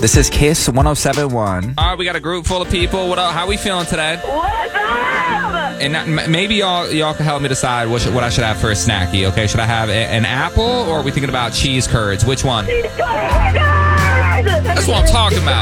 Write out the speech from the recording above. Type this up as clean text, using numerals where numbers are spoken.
This is Kiss 107.1. All right, we got a group full of people. What up? How we feeling today? What's up? And maybe y'all can help me decide what I should have for a snacky. Okay, should I have an apple or are we thinking about cheese curds? Which one? Cheese curds! That's what I'm talking about.